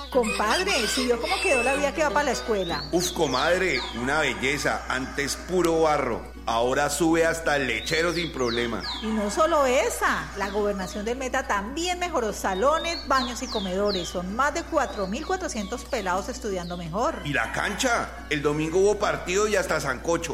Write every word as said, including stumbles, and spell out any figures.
Compadre, ¿sí vio cómo quedó la vía que va para la escuela? Uf, comadre, una belleza. Antes puro barro, ahora sube hasta el lechero sin problema. Y no solo esa, la gobernación del Meta también mejoró salones, baños y comedores. Son más de cuatro mil cuatrocientos pelados estudiando mejor. ¿Y la cancha? El domingo hubo partido y hasta sancocho.